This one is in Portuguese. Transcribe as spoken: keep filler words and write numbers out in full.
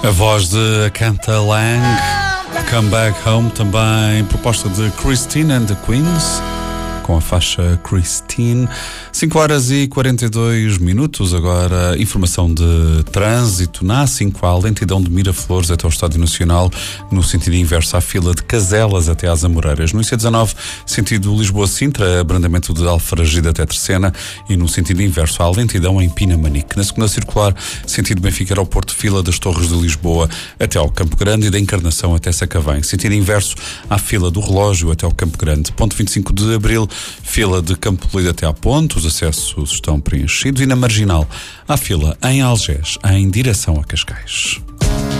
A voz de Canta Lang, Come Back Home, também proposta de Christine and the Queens, com a faixa Christine. cinco horas e quarenta e dois minutos. Agora, informação de trânsito. Na A cinco há lentidão de Miraflores até o Estádio Nacional, no sentido inverso à fila de Caselas até às Amoreiras. No I C dezanove, sentido Lisboa-Sintra, abrandamento de Alfragide até Terceira, e no sentido inverso há lentidão em Pinamanique. Na segunda circular, sentido Benfica-Aeroporto, fila das Torres de Lisboa até ao Campo Grande e da Encarnação até Sacavém. Sentido inverso à fila do Relógio até ao Campo Grande. Ponto vinte e cinco de Abril, fila de Campo Polido até à Ponte, os acessos estão preenchidos, e na Marginal há fila em Algés, em direção a Cascais.